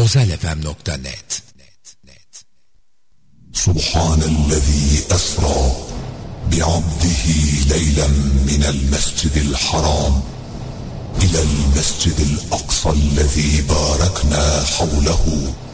ozelfm.net. Subhanellezi esra bi'abdihi leylen minel mescidil haram ilel mescidil aqsallezi barakna havlehu